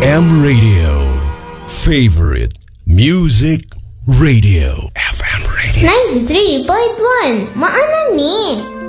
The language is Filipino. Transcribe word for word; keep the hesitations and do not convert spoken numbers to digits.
M Radio. Favorite Music Radio. F M Radio. ninety-three point one Maanan ni.